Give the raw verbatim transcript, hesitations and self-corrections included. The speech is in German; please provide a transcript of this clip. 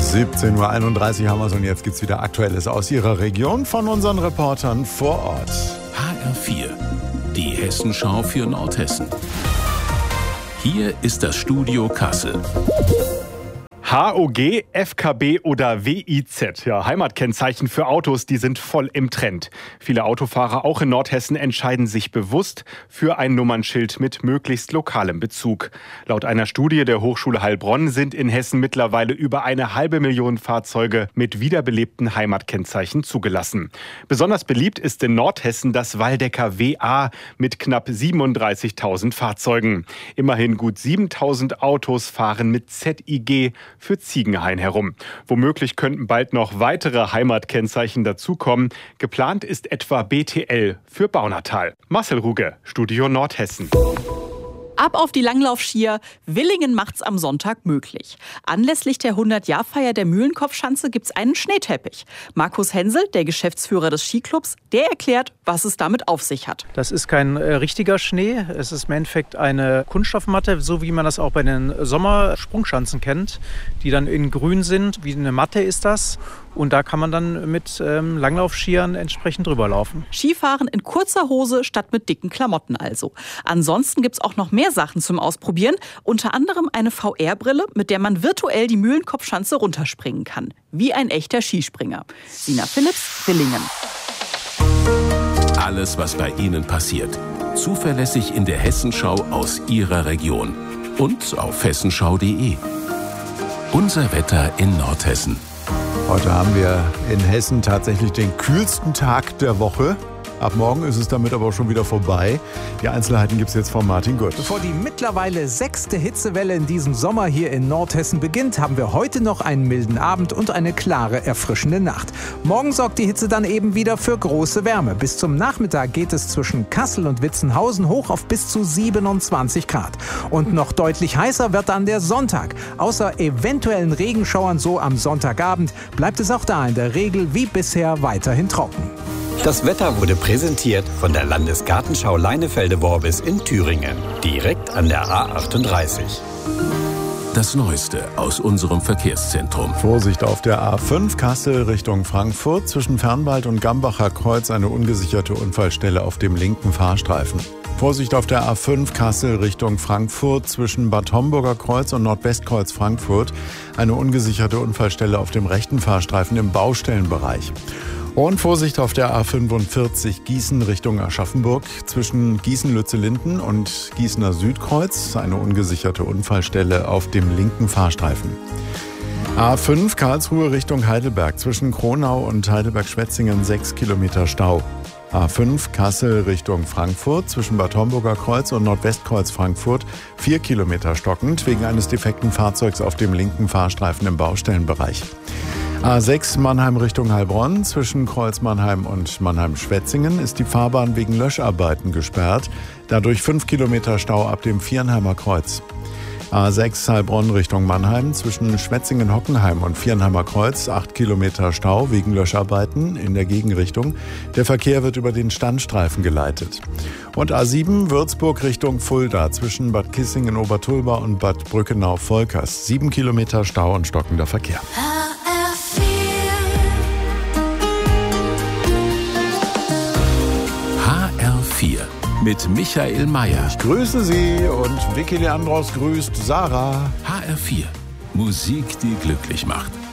siebzehn Uhr einunddreißig haben wir es und jetzt gibt's wieder Aktuelles aus Ihrer Region von unseren Reportern vor Ort. H R vier, die Hessenschau für Nordhessen. Hier ist das Studio Kassel. H O G, F K B oder W I Z. Ja, Heimatkennzeichen für Autos, die sind voll im Trend. Viele Autofahrer, auch in Nordhessen, entscheiden sich bewusst für ein Nummernschild mit möglichst lokalem Bezug. Laut einer Studie der Hochschule Heilbronn sind in Hessen mittlerweile über eine halbe Million Fahrzeuge mit wiederbelebten Heimatkennzeichen zugelassen. Besonders beliebt ist in Nordhessen das Waldecker W A mit knapp siebenunddreißigtausend Fahrzeugen. Immerhin gut siebentausend Autos fahren mit Z I G für Ziegenhain herum. Womöglich könnten bald noch weitere Heimatkennzeichen dazukommen. Geplant ist etwa B T L für Baunatal. Marcel Ruge, Studio Nordhessen. Ab auf die Langlaufskier. Willingen macht's am Sonntag möglich. Anlässlich der hundert-Jahr-Feier der Mühlenkopfschanze gibt's einen Schneeteppich. Markus Hensel, der Geschäftsführer des Skiclubs, der erklärt, was es damit auf sich hat. Das ist kein äh, richtiger Schnee. Es ist im Endeffekt eine Kunststoffmatte, so wie man das auch bei den Sommersprungschanzen kennt, die dann in grün sind. Wie eine Matte ist das. Und da kann man dann mit ähm, Langlaufskiern entsprechend drüber laufen. Skifahren in kurzer Hose statt mit dicken Klamotten also. Ansonsten gibt's auch noch mehr Sachen zum Ausprobieren. Unter anderem eine V R-Brille, mit der man virtuell die Mühlenkopfschanze runterspringen kann. Wie ein echter Skispringer. Sina Philipps, Willingen. Alles, was bei Ihnen passiert. Zuverlässig in der Hessenschau aus Ihrer Region. Und auf hessenschau punkt de. Unser Wetter in Nordhessen. Heute haben wir in Hessen tatsächlich den kühlsten Tag der Woche. Ab morgen ist es damit aber auch schon wieder vorbei. Die Einzelheiten gibt es jetzt von Martin Gott. Bevor die mittlerweile sechste Hitzewelle in diesem Sommer hier in Nordhessen beginnt, haben wir heute noch einen milden Abend und eine klare, erfrischende Nacht. Morgen sorgt die Hitze dann eben wieder für große Wärme. Bis zum Nachmittag geht es zwischen Kassel und Witzenhausen hoch auf bis zu siebenundzwanzig Grad. Und noch deutlich heißer wird dann der Sonntag. Außer eventuellen Regenschauern so am Sonntagabend bleibt es auch da in der Regel wie bisher weiterhin trocken. Das Wetter wurde präsentiert von der Landesgartenschau Leinefelde-Worbis in Thüringen, direkt an der A achtunddreißig. Das Neueste aus unserem Verkehrszentrum. Vorsicht auf der A fünf Kassel Richtung Frankfurt. Zwischen Fernwald und Gambacher Kreuz eine ungesicherte Unfallstelle auf dem linken Fahrstreifen. Vorsicht auf der A fünf Kassel Richtung Frankfurt. Zwischen Bad Homburger Kreuz und Nordwestkreuz Frankfurt eine ungesicherte Unfallstelle auf dem rechten Fahrstreifen im Baustellenbereich. Und Vorsicht auf der A fünfundvierzig Gießen Richtung Aschaffenburg. Zwischen Gießen-Lützellinden und Gießener Südkreuz eine ungesicherte Unfallstelle auf dem linken Fahrstreifen. A fünf Karlsruhe Richtung Heidelberg. Zwischen Kronau und Heidelberg-Schwetzingen sechs Kilometer Stau. A fünf Kassel Richtung Frankfurt. Zwischen Bad Homburger Kreuz und Nordwestkreuz Frankfurt vier Kilometer stockend wegen eines defekten Fahrzeugs auf dem linken Fahrstreifen im Baustellenbereich. A sechs Mannheim Richtung Heilbronn. Zwischen Kreuz Mannheim und Mannheim-Schwetzingen ist die Fahrbahn wegen Löscharbeiten gesperrt. Dadurch fünf Kilometer Stau ab dem Viernheimer Kreuz. A sechs Heilbronn Richtung Mannheim. Zwischen Schwetzingen-Hockenheim und Viernheimer Kreuz acht Kilometer Stau wegen Löscharbeiten in der Gegenrichtung. Der Verkehr wird über den Standstreifen geleitet. Und A sieben Würzburg Richtung Fulda. Zwischen Bad Kissingen-Obertulba und Bad Brückenau-Volkers. sieben Kilometer Stau und stockender Verkehr. H R vier mit Michael Mayer. Ich grüße Sie und Vicky Leandros grüßt Sarah. H R vier, Musik, die glücklich macht.